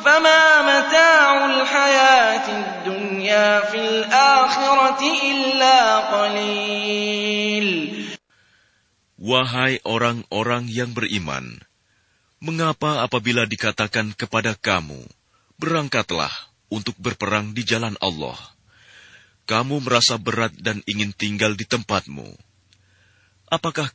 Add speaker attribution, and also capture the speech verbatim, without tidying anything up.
Speaker 1: فَمَا مَتَاعُ الْحَيَاةِ الدُّنْيَا فِي الْآخِرَةِ إِلَّا قَلِيلٌ.
Speaker 2: Wahai orang-orang yang beriman, mengapa apabila dikatakan kepada kamu, berangkatlah untuk berperang di jalan Allah, kamu merasa berat dan ingin tinggal di tempatmu? Apakah